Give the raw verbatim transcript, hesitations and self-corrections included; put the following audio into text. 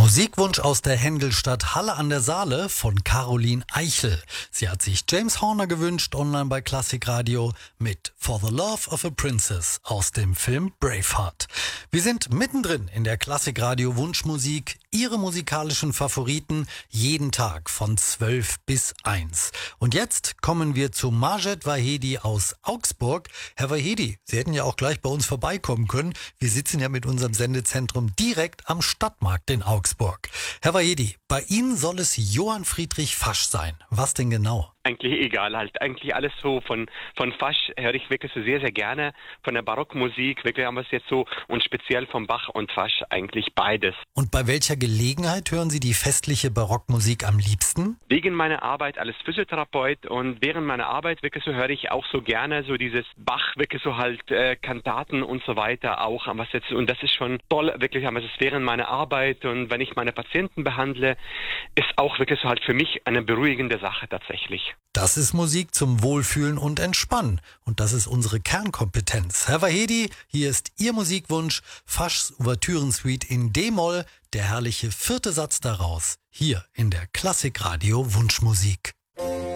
Musikwunsch aus der Händelstadt Halle an der Saale von Caroline Eichel. Sie hat sich James Horner gewünscht, online bei Klassikradio mit For the Love of a Princess aus dem Film Braveheart. Wir sind mittendrin in der Klassikradio Wunschmusik, Ihre musikalischen Favoriten jeden Tag von zwölf bis eins. Und jetzt kommen wir zu Majed Vahedi aus Augsburg. Herr Vahedi, Sie hätten ja auch gleich bei uns vorbeikommen können. Wir sitzen ja mit unserem Sendezentrum direkt am Stadtmarkt in Augsburg. Herr Vahedi, bei Ihnen soll es Johann Friedrich Fasch sein. Was denn genau? Eigentlich egal, halt eigentlich alles so von von Fasch höre ich wirklich so sehr, sehr gerne. Von der Barockmusik, wirklich haben wir es jetzt so und speziell von Bach und Fasch eigentlich beides. Und bei welcher Gelegenheit hören Sie die festliche Barockmusik am liebsten? Wegen meiner Arbeit als Physiotherapeut und während meiner Arbeit wirklich so höre ich auch so gerne so dieses Bach, wirklich so halt äh, Kantaten und so weiter auch. Was jetzt, und das ist schon toll, wirklich, aber es ist während meiner Arbeit und wenn ich meine Patienten behandle, ist auch wirklich so halt für mich eine beruhigende Sache tatsächlich. Das ist Musik zum Wohlfühlen und Entspannen. Und das ist unsere Kernkompetenz. Herr Vahedi, hier ist Ihr Musikwunsch, Faschs Ouvertürensuite in D-Moll, der herrliche vierte Satz daraus, hier in der Klassikradio Wunschmusik.